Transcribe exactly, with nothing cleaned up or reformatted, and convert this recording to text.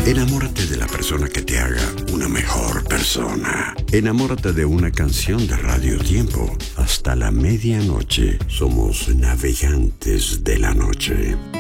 Enamórate de la persona que te haga una mejor persona. Enamórate de una canción de Radio Tiempo. Hasta la medianoche somos navegantes de la noche.